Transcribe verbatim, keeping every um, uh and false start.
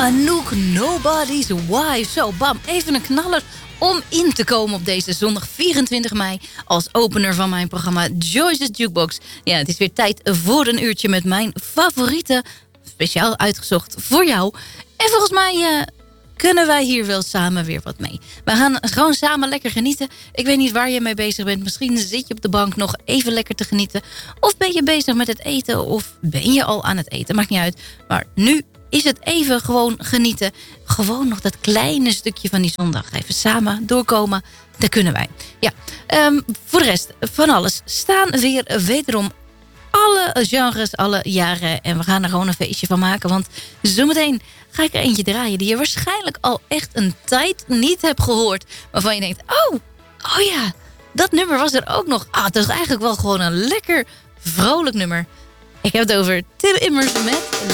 Anouk, Nobody's Wife. Zo, bam, even een knaller om in te komen op deze zondag vierentwintig mei... als opener van mijn programma Joyce's Jukebox. Ja, het is weer tijd voor een uurtje met mijn favorieten. Speciaal uitgezocht voor jou. En volgens mij uh, kunnen wij hier wel samen weer wat mee. We gaan gewoon samen lekker genieten. Ik weet niet waar je mee bezig bent. Misschien zit je op de bank nog even lekker te genieten. Of ben je bezig met het eten. Of ben je al aan het eten. Maakt niet uit. Maar nu is het even gewoon genieten. Gewoon nog dat kleine stukje van die zondag. Even samen doorkomen. Dat kunnen wij. Ja, um, voor de rest van alles staan weer wederom alle genres, alle jaren. En we gaan er gewoon een feestje van maken. Want zometeen ga ik er eentje draaien die je waarschijnlijk al echt een tijd niet hebt gehoord. Waarvan je denkt, oh, oh ja, dat nummer was er ook nog. Ah, het is eigenlijk wel gewoon een lekker vrolijk nummer. Ik heb het over Tim Immers met